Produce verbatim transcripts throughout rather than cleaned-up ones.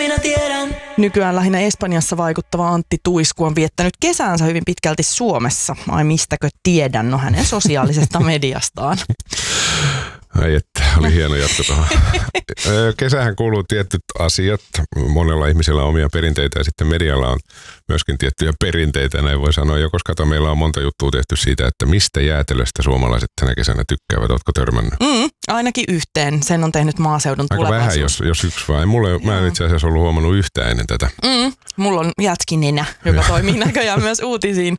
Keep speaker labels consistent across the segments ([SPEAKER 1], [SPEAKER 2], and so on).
[SPEAKER 1] minä tiedän.
[SPEAKER 2] Nykyään lähinnä Espanjassa vaikuttava Antti Tuisku on viettänyt kesäänsä hyvin pitkälti Suomessa. Ai mistäkö tiedän, no hänen sosiaalisesta mediastaan.
[SPEAKER 3] Ai että, oli hieno jatko tuohon. Kesähän kuuluu tietyt asiat. Monella ihmisellä on omia perinteitä ja sitten medialla on myöskin tiettyjä perinteitä, näin voi sanoa. Ja koska meillä on monta juttua tehty siitä, että mistä jäätelöstä suomalaiset tänä kesänä tykkäävät. Ootko törmännyt?
[SPEAKER 2] Mm, ainakin yhteen. Sen on tehnyt maaseudun
[SPEAKER 3] aika
[SPEAKER 2] tulevaisuus.
[SPEAKER 3] Vähän, jos, jos yksi vai. Mulle, mä en itse asiassa ollut huomannut yhtään ennen tätä.
[SPEAKER 2] Mm, mulla on jätskinenä, joka toimii näköjään myös uutisiin.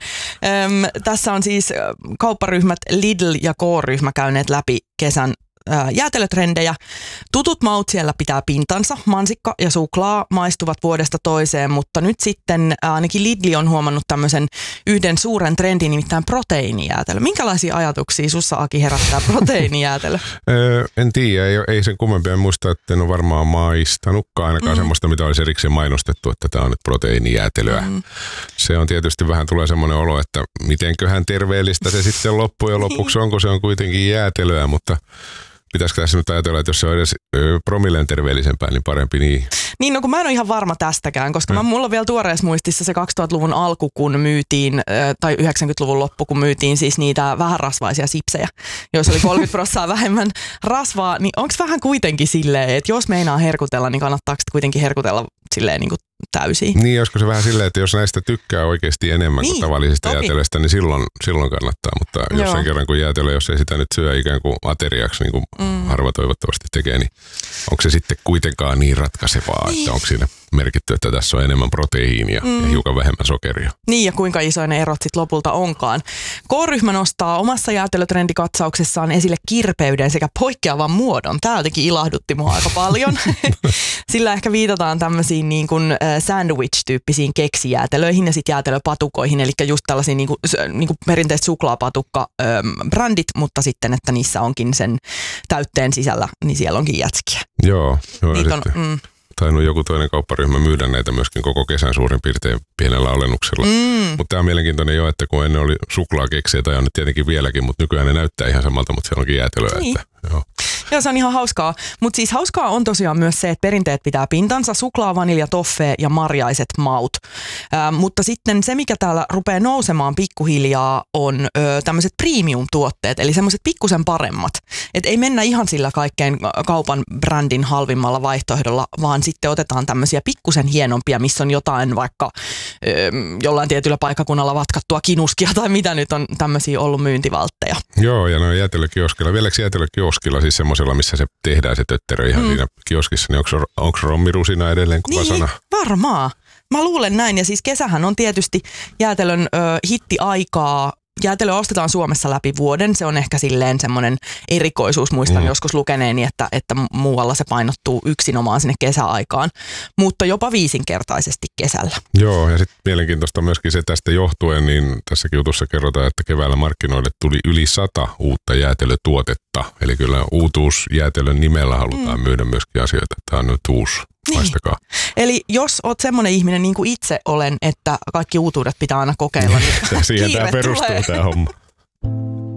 [SPEAKER 2] Öm, tässä on siis kaupparyhmät Lidl ja K-ryhmä käyneet läpi kesän jäätelötrendejä. Tutut maut siellä pitää pintansa. Mansikka ja suklaa maistuvat vuodesta toiseen, mutta nyt sitten ainakin Lidl on huomannut tämmöisen yhden suuren trendin, nimittäin proteiinijäätelö. Minkälaisia ajatuksia sussa, Aki, herättää proteiinijäätelö?
[SPEAKER 3] öö, en tiedä, ei, ei sen kummempia. En muista, että en ole varmaan maistanutkaan ainakaan mm. semmoista, mitä olisi erikseen mainostettu, että tämä on nyt proteiinijäätelöä. Mm. Se on tietysti vähän tulee semmoinen olo, että mitenköhän terveellistä se sitten loppujen lopuksi on, kun se on kuitenkin jäätelöä, mutta pitäisikö tässä nyt ajatella, että jos se on edes promilleen terveellisempää, niin parempi niin.
[SPEAKER 2] Niin, no kun mä en ole ihan varma tästäkään, koska mä, mulla on vielä tuoreessa muistissa se kaksituhattaluvun alku, kun myytiin, tai yhdeksänkymmentäluvun loppu, kun myytiin siis niitä vähänrasvaisia sipsejä, joissa oli kolmekymmentä prosenttia vähemmän rasvaa, niin onko vähän kuitenkin silleen, että jos meinaa herkutella, niin kannattaako kuitenkin herkutella silleen niin kuin täysiä?
[SPEAKER 3] Niin, olisiko se vähän silleen, että jos näistä tykkää oikeasti enemmän niin, kuin tavallisista jäätelöistä, niin silloin, silloin kannattaa, mutta Joo. jos sen kerran kun jäätelö, jos ei sitä nyt syö ikään kuin ateriaksi, niin kuin mm. harva toivottavasti tekee, niin onko se sitten kuitenkaan niin ratkaisevaa, niin. että onko siinä merkitty, että tässä on enemmän proteiinia mm. ja hiukan vähemmän sokeria.
[SPEAKER 2] Niin, ja kuinka isoja ne erot sitten lopulta onkaan. K-ryhmä nostaa omassa jäätelötrendikatsauksessaan esille kirpeyden sekä poikkeavan muodon. Tämä jotenkin ilahdutti mua aika paljon. Sillä ehkä viitataan tämmöisiin niin kuin sandwich-tyyppisiin keksijäätelöihin ja sitten jäätelöpatukoihin, eli just tällaisiin niin kuin, niin kuin perinteiset suklaapatukka-brändit, mutta sitten, että niissä onkin sen täytteen sisällä, niin siellä onkin jätskiä.
[SPEAKER 3] Joo, joo
[SPEAKER 2] Niitä on, mm.
[SPEAKER 3] tainnut joku toinen kaupparyhmä myydä näitä myöskin koko kesän suurin piirtein pienellä alennuksella. Mm. Mutta tämä on mielenkiintoinen jo, että kun ennen oli suklaakeksejä, tai on nyt tietenkin vieläkin, mutta nykyään ne näyttää ihan samalta, mutta siellä onkin jäätelöä.
[SPEAKER 2] Niin.
[SPEAKER 3] Että, joo.
[SPEAKER 2] Joo, se on ihan hauskaa. Mutta siis hauskaa on tosiaan myös se, että perinteet pitää pintansa, suklaa, vanilja, toffee ja marjaiset maut. Ä, mutta sitten se, mikä täällä rupeaa nousemaan pikkuhiljaa, on tämmöiset premium-tuotteet, eli semmoiset pikkusen paremmat. Et ei mennä ihan sillä kaikkein kaupan brändin halvimmalla vaihtoehdolla, vaan sitten otetaan tämmöisiä pikkusen hienompia, missä on jotain vaikka ö, jollain tietyllä paikkakunnalla vatkattua kinuskia tai mitä nyt on tämmöisiä ollut myyntivaltteja.
[SPEAKER 3] Joo, ja no jäätelökioskilla. Vieläkö jäätelökioskilla siis semmoisella, missä se tehdään se tötterö ihan mm. siinä kioskissa, niin onko, onko rommirusina edelleen kuva
[SPEAKER 2] niin, sana? Varmaan. Mä luulen näin, ja siis kesähän on tietysti jäätelön ö, hittiaikaa. Jäätelö ostetaan Suomessa läpi vuoden. Se on ehkä silleen semmoinen erikoisuus. Muistan mm. joskus lukeneeni, että, että muualla se painottuu yksinomaan sinne kesäaikaan, mutta jopa viisinkertaisesti kesällä.
[SPEAKER 3] Joo, ja sitten mielenkiintoista myöskin se tästä johtuen, niin tässäkin jutussa kerrotaan, että keväällä markkinoille tuli yli sata uutta jäätelötuotetta. Eli kyllä uutuusjäätelön nimellä halutaan mm. myydä myöskin asioita. Tämä on nyt uusi. Niin.
[SPEAKER 2] Eli jos oot semmoinen ihminen niin kuin itse olen, että kaikki uutuudet pitää aina kokeilla, niin
[SPEAKER 3] siihen tämä perustuu tämä homma.